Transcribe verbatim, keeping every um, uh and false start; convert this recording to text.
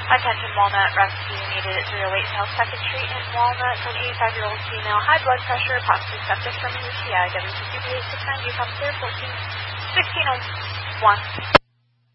Attention Walnut Rescue needed at zero eight South second Street in Walnut for an eighty-five-year-old female, high blood pressure, possibly septic from a U T I. W C two eight six nine, you come clear, fourteen sixteen oh one.